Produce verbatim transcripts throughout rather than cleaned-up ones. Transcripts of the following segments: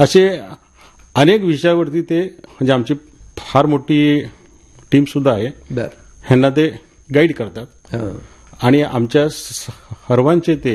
असे अनेक विषयावरती ते म्हणजे आमची फार मोठी टीम सुद्धा आहे. ह्यांना ते गाईड करतात आणि आमच्या सर्वांचे ते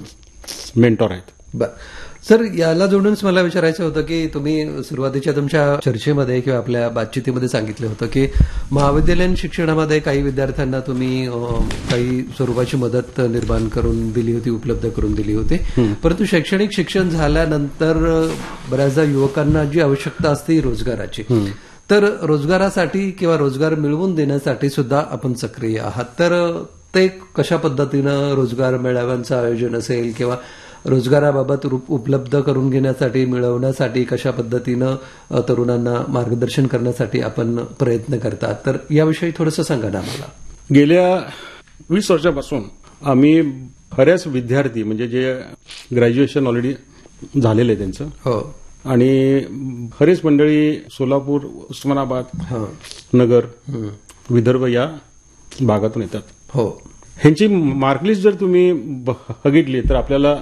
मेंटॉर आहेत. बर सर, याला जोडूनच मला विचारायचं होतं की तुम्ही सुरुवातीच्या तुमच्या चर्चेमध्ये किंवा आपल्या बातचितीमध्ये सांगितलं होतं की महाविद्यालयीन शिक्षणामध्ये काही विद्यार्थ्यांना तुम्ही काही स्वरूपाची मदत निर्माण करून दिली होती, उपलब्ध करून दिली होती. परंतु शैक्षणिक शिक्षण झाल्यानंतर बऱ्याचदा युवकांना जी आवश्यकता असते रोजगाराची, तर रोजगारासाठी किंवा रोजगार मिळवून देण्यासाठी सुद्धा आपण सक्रिय आहात. तर ते कशा पद्धतीनं रोजगार मेळाव्यांचं आयोजन असेल किंवा रोजगाराबाबत उपलब्ध करून घेण्यासाठी, मिळवण्यासाठी कशा पद्धतीनं तरुणांना मार्गदर्शन करण्यासाठी आपण प्रयत्न करतात, तर याविषयी थोडंसं सांगा ना मला. गेल्या वीस वर्षापासून आम्ही बऱ्याच विद्यार्थी म्हणजे जे ग्रॅज्युएशन ऑलरेडी झालेले त्यांचं हो आणि बरेच मंडळी सोलापूर, उस्मानाबाद, नगर, विदर्भ या भागातून येतात. हो ह्यांची मार्कलिस्ट जर तुम्ही बघितली तर आपल्याला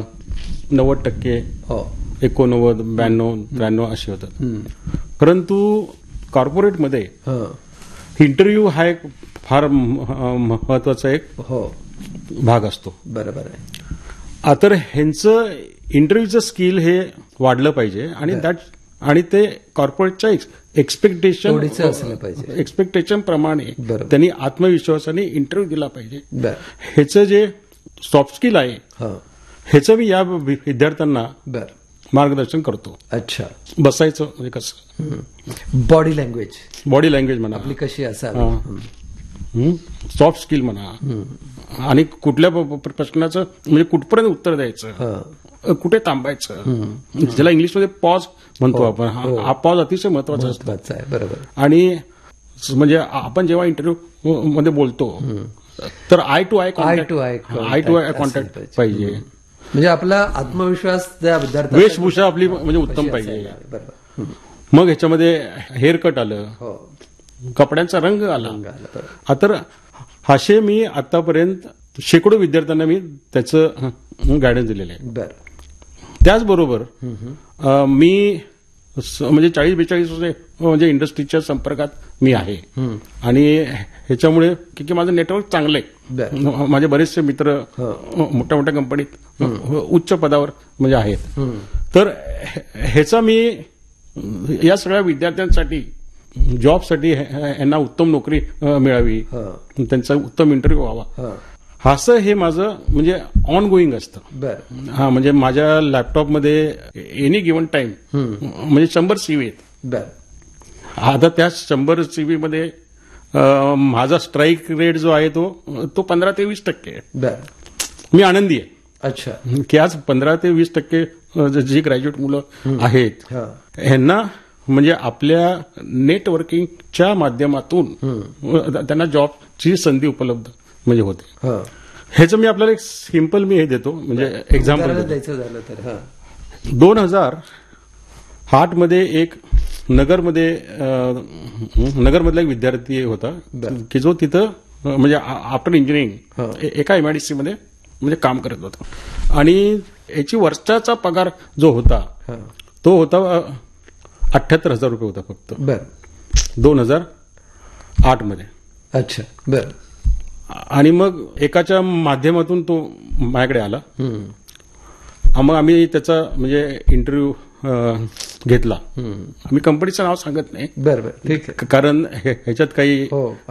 नव्वद टक्के, एकोणनव्वद, ब्याण्णव, त्र्याण्णव असे होतात. परंतु कॉर्पोरेटमध्ये इंटरव्ह्यू हा एक फार महत्वाचा एक भाग असतो. बरोबर आहे. तर ह्यांचं इंटरव्ह्यूचं स्किल हे वाढलं पाहिजे आणि दॅट आणि ते कॉर्पोरेटच्या एक्सपेक्टेशन असलं पाहिजे. एक्सपेक्टेशन प्रमाणे त्यांनी आत्मविश्वासाने इंटरव्ह्यू दिला पाहिजे. ह्याचं जे सॉफ्ट स्किल आहे ह्याचं मी या विद्यार्थ्यांना मार्गदर्शन करतो. अच्छा, बसायचं म्हणजे कसं, बॉडी लँग्वेज बॉडी लँग्वेज म्हणा आपली कशी असावी, सॉफ्ट स्किल म्हणा आणि कुठल्या प्रश्नाचं म्हणजे कुठपर्यंत उत्तर द्यायचं, कुठे थांबायचं, ज्याला इंग्लिशमध्ये पॉज म्हणतो आपण, हा पॉज अतिशय महत्वाचा आहे. बरोबर. आणि म्हणजे आपण जेव्हा इंटरव्ह्यू मध्ये बोलतो तर I to I I to I I to eye contact पाहिजे. म्हणजे आपला आत्मविश्वास त्या विद्यार्थी, वेशभूषा आपली म्हणजे उत्तम पाहिजे. मग ह्याच्यामध्ये हेअरकट आलं, कपड्यांचा रंग आला. तर असे मी आतापर्यंत शेकडो विद्यार्थ्यांना मी त्याचं गायडन्स दिलेलं आहे. त्याचबरोबर मी म्हणजे चाळीस बेचाळीस म्हणजे इंडस्ट्रीच्या संपर्कात मी आहे आणि ह्याच्यामुळे की माझं नेटवर्क चांगलं आहे. माझे बरेचसे मित्र मोठ्या मोठ्या कंपनीत उच्च पदावर म्हणजे आहेत. तर ह्याचा मी या सगळ्या विद्यार्थ्यांसाठी, जॉबसाठी यांना उत्तम नोकरी मिळावी, त्यांचा उत्तम इंटरव्ह्यू व्हावा, असं हे माझं म्हणजे ऑन गोईंग असतं. हा म्हणजे माझ्या लॅपटॉपमध्ये एनी गिव्हन टाइम म्हणजे शंभर सीव्ही आहेत. आता त्या शंभर सीव्ही मध्ये माझा स्ट्राईक रेट जो आहे तो तो पंधरा ते वीस टक्के आहे. मी आनंदी आहे. अच्छा, की आज पंधरा ते वीस टक्के जी ग्रॅज्युएट मुलं आहेत ह्यांना म्हणजे आपल्या नेटवर्किंगच्या माध्यमातून त्यांना जॉबची संधी उपलब्ध म्हणजे होते. ह्याचं मी आपल्याला एक सिंपल मी हे देतो म्हणजे एक्झाम्पल द्यायचं झालं तर दोन हजार आठ मध्ये एक नगरमध्ये नगरमधला एक विद्यार्थी होता की जो तिथं म्हणजे आफ्टर इंजिनिअरिंग एका एमआयडीसी मध्ये म्हणजे काम करत होता आणि याची वर्षाचा पगार जो होता तो होता अठ्ठ्याहत्तर हजार रुपये होता फक्त. बर दोन हजार आठ मध्ये. अच्छा, बर. आणि मग एकाच्या माध्यमातून तो माझ्याकडे आला. मग आम्ही त्याचा म्हणजे इंटरव्ह्यू घेतला. आम्ही कंपनीचं नाव सांगत नाही. बरोबर, ठीक आहे. कारण ह्याच्यात काही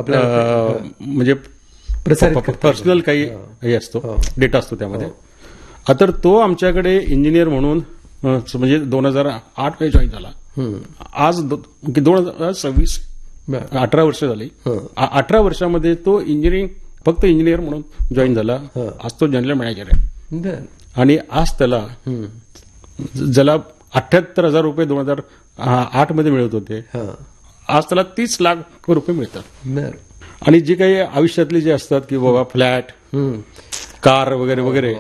म्हणजे पर्सनल काही हे असतो, डेटा असतो त्यामध्ये. तर तो आमच्याकडे इंजिनियर म्हणून म्हणजे दोन हजार आठ मध्ये जॉईन झाला. आज दोन हजार सव्वीस अठरा वर्ष झाली. अठरा वर्षामध्ये तो इंजिनिअरिंग फक्त इंजिनियर म्हणून जॉईन झाला. आज तो जनरल मॅनेजर आहे आणि आज त्याला ज्याला अठ्ठ्याहत्तर हजार रुपये दोन हजार आठ मध्ये मिळत होते आज त्याला तीस लाख रुपये मिळतात. आणि जे काही आयुष्यातले जे असतात की बाबा फ्लॅट, कार वगैरे वगैरे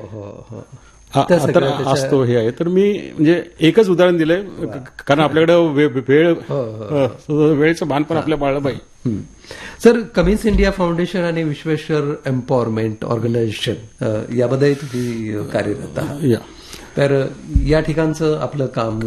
तर असतो हे आहे. तर मी म्हणजे एकच उदाहरण दिलंय कारण आपल्याकडे वेळ वेळेचं भान पण आपल्या बाळलं पाहिजे. सर, कमिन्स इंडिया फाउंडेशन आणि विश्वेश्वर एम्पॉवरमेंट ऑर्गनायझेशन यामध्ये तुम्ही कार्यरत आहात. तर या ठिकाणचं आपलं काम